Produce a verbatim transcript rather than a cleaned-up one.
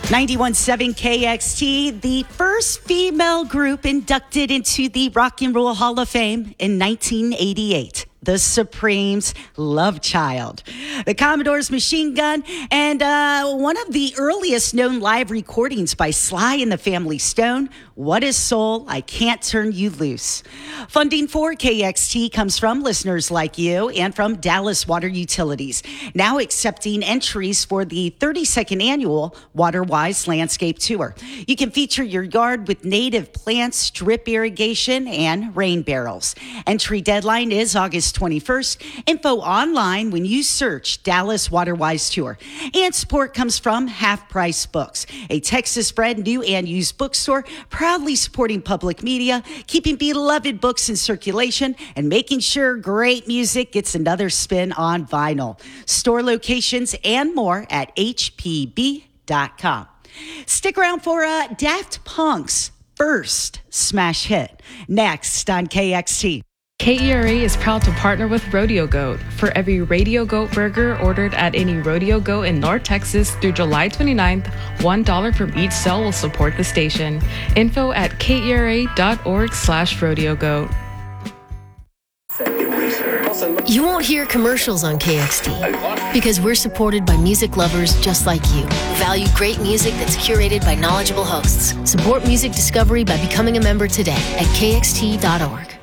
ninety-one point seven K X T, the first female group inducted into the Rock and Roll Hall of Fame in nineteen eighty-eight. The Supremes, Love Child, the Commodores Machine Gun, and uh, one of the earliest known live recordings by Sly and the Family Stone, What Is Soul? I Can't Turn You Loose. Funding for K X T comes from listeners like you and from Dallas Water Utilities, now accepting entries for the thirty-second annual WaterWise Landscape Tour. You can feature your yard with native plants, drip irrigation, and rain barrels. Entry deadline is August twenty-first. Info online when you search Dallas WaterWise Tour. And support comes from Half Price Books, a Texas-bred new and used bookstore proudly supporting public media, keeping beloved books in circulation, and making sure great music gets another spin on vinyl. Store locations and more at H P B dot com. Stick around for uh, Daft Punk's first smash hit next on K X T. K E R A is proud to partner with Rodeo Goat. For every Radio Goat burger ordered at any Rodeo Goat in North Texas through July twenty-ninth, one dollar from each sale will support the station. Info at kera.org slash rodeo goat. You won't hear commercials on K X T because we're supported by music lovers just like you. Value great music that's curated by knowledgeable hosts. Support music discovery by becoming a member today at K X T dot org.